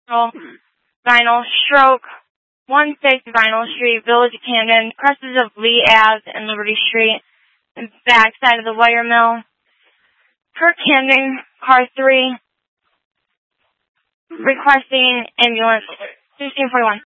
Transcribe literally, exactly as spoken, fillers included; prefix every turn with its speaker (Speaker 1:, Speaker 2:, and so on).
Speaker 1: Vinyl, Stroke, one six Vinyl Street, Village of Camden, crosses of Lee Ave and Liberty Street, and backside of the wire mill. Per Camden, car three, requesting ambulance, sixteen forty-one.